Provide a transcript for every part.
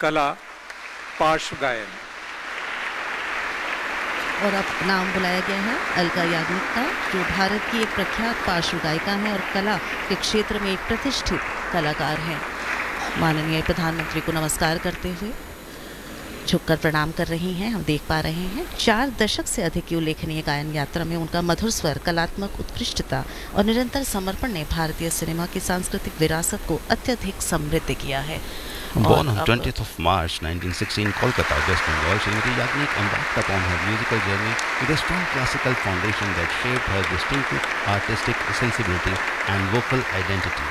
कला, पार्श्व गायन। और अब नाम बुलाया गया है अलका याग्निक का, जो भारत की एक प्रख्यात पार्श्व गायिका हैं और कला के क्षेत्र में एक प्रतिष्ठित कलाकार हैं। माननीय प्रधानमंत्री को नमस्कार करते हुए झुककर प्रणाम कर रही हैं। हम देख पा रहे हैं 4 दशक से अधिक की उल्लेखनीय गायन यात्रा में उनका मधुर स्वर, कलात्मक उत्कृष्टता और निरंतर समर्पण ने भारतीय सिनेमा की सांस्कृतिक विरासत को अत्यधिक समृद्ध किया है। Born on 20th of March 1960 in Kolkata, West Bengal, Srimati Yagnik embarked upon her musical journey with a strong classical foundation that shaped her distinctive artistic sensibility and vocal identity.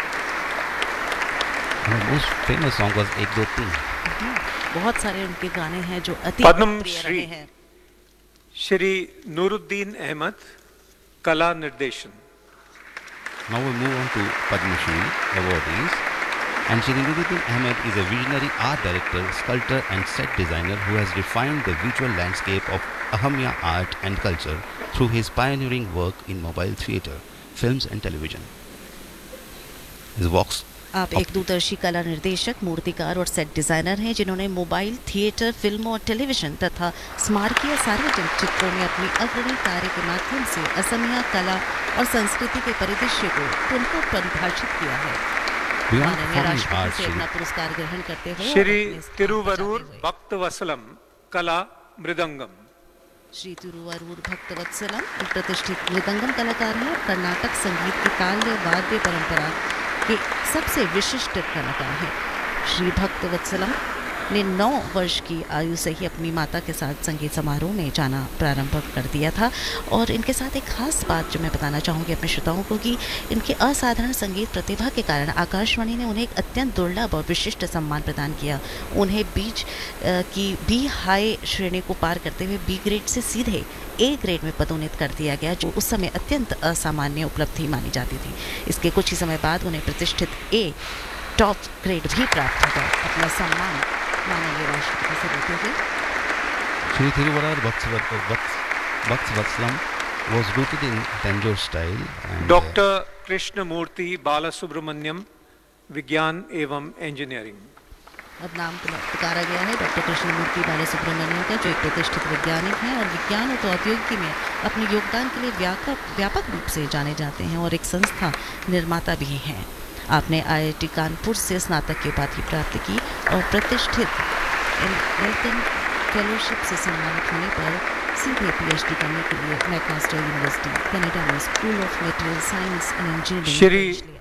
Her most famous song was Ek Do Teen. बहुत सारे उनके गाने हैं जो अति पद्म प्रिय श्री रहे हैं। श्री नूरुद्दीन अहमद, कला निर्देशन। Now we move on to Padma Shri awardees. And Shri Nuruddin Ahmed is a visionary art director, sculptor and set designer who has defined the visual landscape of Ahamiya art and culture through his pioneering work in mobile theatre, films and television. His works आप एक दूरदर्शी कला निर्देशक, मूर्तिकार और set designer हैं, जिन्होंने mobile, theatre, फिल्मों और टेलीविजन तथा स्मारकीय सार्वजनिक चित्रों में अपनी अग्रणी कार्य के माध्यम से असमिया कला और संस्कृति के परिदृश्य को पुनः परिभाषित किया है। माननीय राष्ट्रपति से अपना पुरस्कार ग्रहण करते हुए श्री तिरुवरूर भक्तवत्सलम, कला मृदंगम। श्री तिरुवरूर भक्तवत्सलम एक प्रतिष्ठित मृदंगम कलाकार हैं, कर्नाटक संगीत की ताल्य वाद्य परंपरा के सबसे विशिष्ट कलाकार हैं। श्री भक्तवत्सलम ने 9 वर्ष की आयु से ही अपनी माता के साथ संगीत समारोह में जाना प्रारंभ कर दिया था। और इनके साथ एक खास बात जो मैं बताना चाहूँगी अपने श्रोताओं को, कि इनके असाधारण संगीत प्रतिभा के कारण आकाशवाणी ने उन्हें एक अत्यंत दुर्लभ और विशिष्ट सम्मान प्रदान किया। उन्हें बीच की बी हाई श्रेणी को पार करते हुए बी ग्रेड से सीधे ए ग्रेड में पदोन्नत कर दिया गया, जो उस समय अत्यंत असामान्य उपलब्धि मानी जाती थी। इसके कुछ ही समय बाद उन्हें प्रतिष्ठित ए टॉप ग्रेड भी प्राप्त होगा। अपना सम्मान माननीय राष्ट्रपति से देते हुए Shri Thiruvarar Bhaktavatslam was rooted in Tanjore style and doctor Krishnamurthy Balasubrahmanyam, विज्ञान एवं इंजीनियरिंग। अब नाम पुकारा गया है डॉक्टर कृष्णमूर्ति बालासुब्रमण्यम का, जो एक प्रतिष्ठित वैज्ञानिक हैं और विज्ञान और प्रौद्योगिकी में अपने योगदान के लिए व्यापक रूप से जाने जाते हैं और एक संस्था निर्माता भी हैं। आपने IIT कानपुर से स्नातक की उपाधि प्राप्त की और प्रतिष्ठित एल्टन फेलोशिप से सम्मानित होने पर सीधे PhD करने के लिए मैकास्टर यूनिवर्सिटी कनाडा में school of material science and engineering Shri